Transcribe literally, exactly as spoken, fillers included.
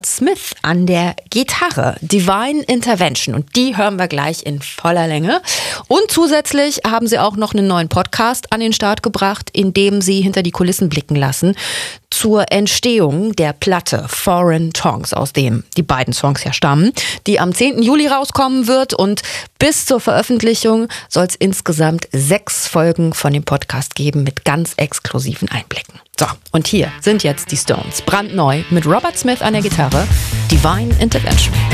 Smith an der Gitarre, Divine Intervention, und die hören wir gleich in voller Länge. Und zusätzlich haben sie auch noch einen neuen Podcast an den Start gebracht, in dem sie hinter die Kulissen blicken lassen zur Entstehung der Platte Foreign Tongues, aus dem die beiden Songs ja stammen, die am zehnten Juli rauskommen wird, und bis zur Veröffentlichung soll es insgesamt sechs Folgen von dem Podcast geben mit ganz exklusiven Einblicken. So, und hier sind jetzt die Stones, brandneu mit Robert Smith an der Gitarre, Divine Intervention.